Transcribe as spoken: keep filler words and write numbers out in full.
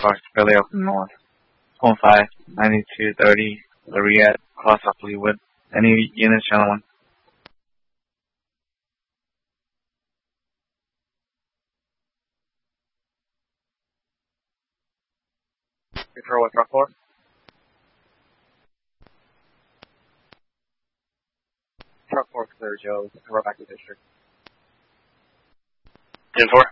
Park, Philly up north. One five, ninety-two thirty, Lariat, cross off Leewood. Any units, gentlemen? Control with truck four. Truck four clear, Joe. Cover back to district. ten four.